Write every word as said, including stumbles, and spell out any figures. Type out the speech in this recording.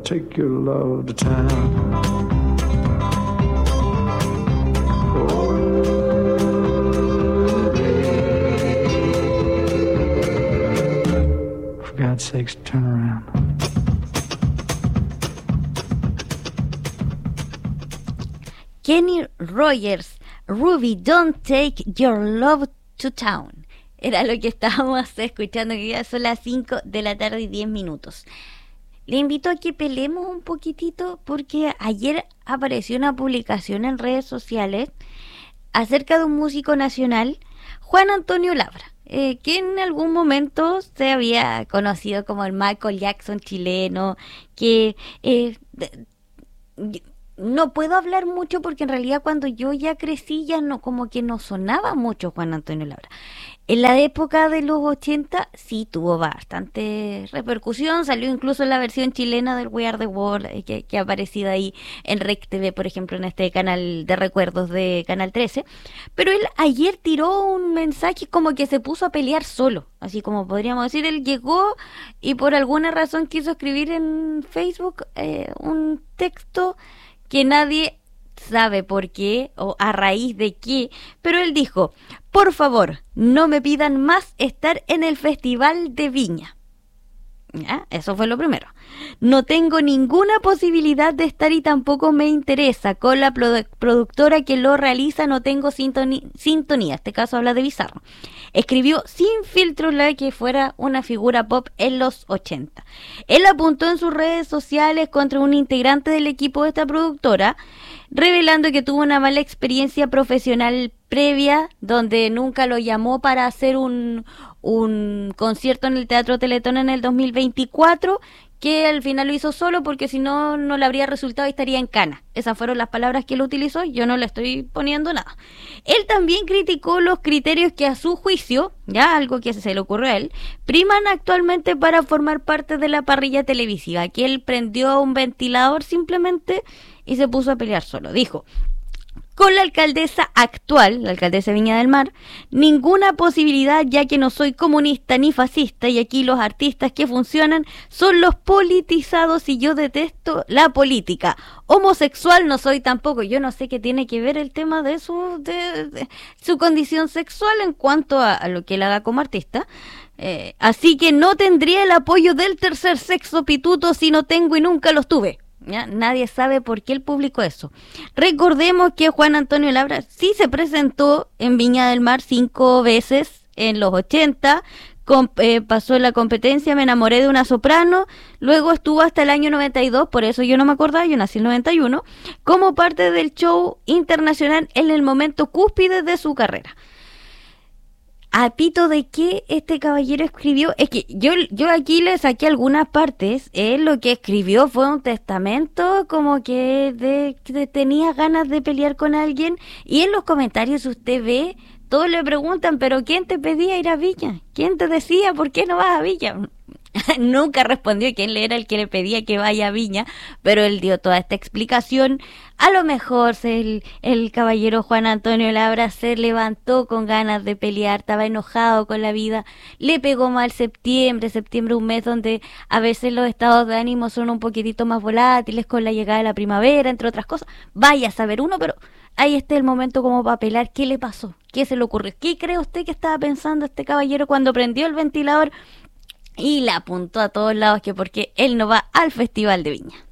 take your love to town. For God's sakes, turn around. Kenny Rogers, Ruby, don't take your love to town. Era lo que estábamos escuchando, que ya son las cinco de la tarde y diez minutos. Le invito a que peleemos un poquitito porque ayer apareció una publicación en redes sociales acerca de un músico nacional, Juan Antonio Labra, eh, que en algún momento se había conocido como el Michael Jackson chileno, que eh, de, de, no puedo hablar mucho porque en realidad cuando yo ya crecí ya no, como que no sonaba mucho Juan Antonio Labra. En la época de los ochenta sí tuvo bastante repercusión, salió incluso en la versión chilena del We Are The World, eh, que, que ha aparecido ahí en R E C T V, por ejemplo, en este canal de recuerdos de Canal trece, pero él ayer tiró un mensaje como que se puso a pelear solo, así como podríamos decir, él llegó y por alguna razón quiso escribir en Facebook eh, un texto que nadie sabe por qué o a raíz de qué, pero él dijo: por favor, no me pidan más estar en el Festival de Viña. ¿Ya? Eso fue lo primero. No tengo ninguna posibilidad de estar y tampoco me interesa. Con la produ- productora que lo realiza no tengo sintoni- sintonía. Este caso habla de Bizarro. Escribió sin filtros la que fuera una figura pop en los ochenta. Él apuntó en sus redes sociales contra un integrante del equipo de esta productora, revelando que tuvo una mala experiencia profesional previa, donde nunca lo llamó para hacer un, un concierto en el Teatro Teletón en el dos mil veinticuatro, que al final lo hizo solo porque si no, no le habría resultado y estaría en cana. Esas fueron las palabras que él utilizó, yo no le estoy poniendo nada. Él también criticó los criterios que a su juicio, ya algo que se le ocurrió a él, priman actualmente para formar parte de la parrilla televisiva, que él prendió un ventilador simplemente y se puso a pelear solo. Dijo: con la alcaldesa actual, la alcaldesa de Viña del Mar, ninguna posibilidad, ya que no soy comunista ni fascista y aquí los artistas que funcionan son los politizados y yo detesto la política. Homosexual no soy tampoco. Yo no sé qué tiene que ver el tema de su, de, de, su condición sexual en cuanto a, a lo que él haga como artista. Eh, así que no tendría el apoyo del tercer sexo pituto si no tengo y nunca los tuve. ¿Ya? Nadie sabe por qué él publicó eso. Recordemos que Juan Antonio Labra sí se presentó en Viña del Mar cinco veces en los ochenta, com, eh, pasó la competencia Me enamoré de una soprano, luego estuvo hasta el año noventa y dos, por eso yo no me acordaba, yo nací en el noventa y uno, como parte del show internacional en el momento cúspide de su carrera. A pito de qué este caballero escribió, es que yo, yo aquí le saqué algunas partes. Él lo que escribió fue un testamento como que de, de tenía ganas de pelear con alguien, y en los comentarios usted ve, todos le preguntan, pero ¿quién te pedía ir a Viña? ¿Quién te decía por qué no vas a Viña? Nunca respondió quién era el que le pedía que vaya a Viña, pero él dio toda esta explicación. A lo mejor el, el caballero Juan Antonio Labra se levantó con ganas de pelear, estaba enojado con la vida, le pegó mal septiembre, septiembre un mes donde a veces los estados de ánimo son un poquitito más volátiles con la llegada de la primavera, entre otras cosas. Vaya a saber uno, pero ahí está el momento como para pelar. ¿Qué le pasó? ¿Qué se le ocurrió? ¿Qué cree usted que estaba pensando este caballero cuando prendió el ventilador y le apuntó a todos lados que porque él no va al Festival de Viña?